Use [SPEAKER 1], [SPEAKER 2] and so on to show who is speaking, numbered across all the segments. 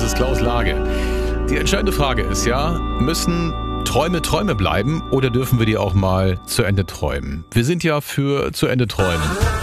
[SPEAKER 1] ist Klaus Lage. Die entscheidende Frage ist ja, müssen Träume Träume bleiben oder dürfen wir die auch mal zu Ende träumen? Wir sind ja für zu Ende träumen.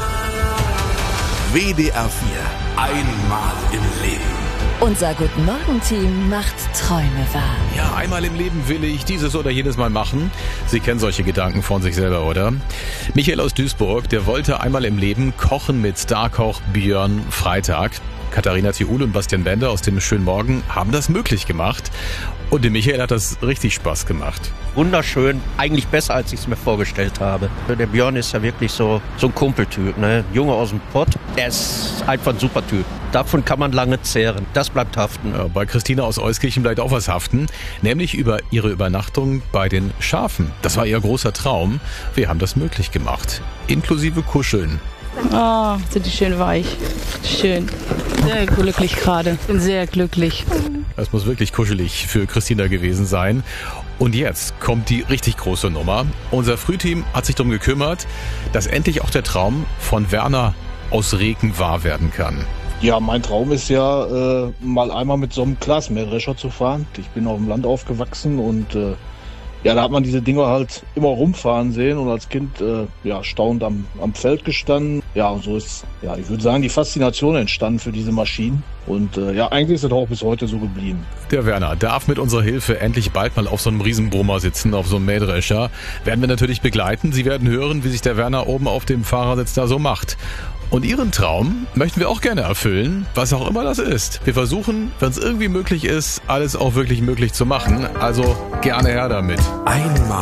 [SPEAKER 2] WDR 4. Einmal im Leben.
[SPEAKER 3] Unser Guten Morgen-Team macht Träume wahr.
[SPEAKER 1] Ja, einmal im Leben will ich dieses oder jenes Mal machen. Sie kennen solche Gedanken von sich selber, oder? Michael aus Duisburg, der wollte einmal im Leben kochen mit Starkoch Björn Freitag. Katharina Thiul und Bastian Bender aus dem Schönen Morgen haben das möglich gemacht. Und dem Michael hat das richtig Spaß gemacht.
[SPEAKER 4] Wunderschön, eigentlich besser, als ich es mir vorgestellt habe. Der Björn ist ja wirklich so ein Kumpeltyp, ne? Junge aus dem Pott, der ist einfach ein super Typ. Davon kann man lange zehren, das bleibt haften.
[SPEAKER 1] Ja, bei Christina aus Euskirchen bleibt auch was haften, nämlich über ihre Übernachtung bei den Schafen. Das war ihr großer Traum. Wir haben das möglich gemacht, inklusive Kuscheln.
[SPEAKER 5] Oh, sind die schön weich. Schön. Sehr glücklich gerade. Bin sehr glücklich.
[SPEAKER 1] Es muss wirklich kuschelig für Christina gewesen sein. Und jetzt kommt die richtig große Nummer. Unser Frühteam hat sich darum gekümmert, dass endlich auch der Traum von Werner aus Reken wahr werden kann.
[SPEAKER 6] Ja, mein Traum ist ja, mal einmal mit so einem Glasmähdrescher zu fahren. Ich bin auf dem Land aufgewachsen und ja, da hat man diese Dinger halt immer rumfahren sehen und als Kind staunend am Feld gestanden. Ja, und so ist, ja, ich würde sagen, die Faszination entstanden für diese Maschinen. Und eigentlich ist es auch bis heute so geblieben.
[SPEAKER 1] Der Werner darf mit unserer Hilfe endlich bald mal auf so einem Riesenbrummer sitzen, auf so einem Mähdrescher. Werden wir natürlich begleiten. Sie werden hören, wie sich der Werner oben auf dem Fahrersitz da so macht. Und Ihren Traum möchten wir auch gerne erfüllen, was auch immer das ist. Wir versuchen, wenn es irgendwie möglich ist, alles auch wirklich möglich zu machen. Also gerne her damit.
[SPEAKER 2] Einmal